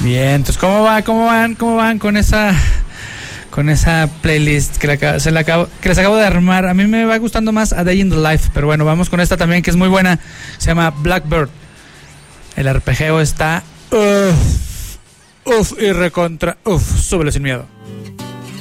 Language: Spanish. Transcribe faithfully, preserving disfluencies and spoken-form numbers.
Bien, entonces, ¿cómo va? ¿Cómo van? ¿Cómo van con esa con esa playlist que, la, se la acabo, que les acabo de armar? A mí me va gustando más A Day in the Life, pero bueno, vamos con esta también que es muy buena. Se llama Blackbird. El arpegio está... Uff, uff, y recontra... Uff, súbele sin miedo.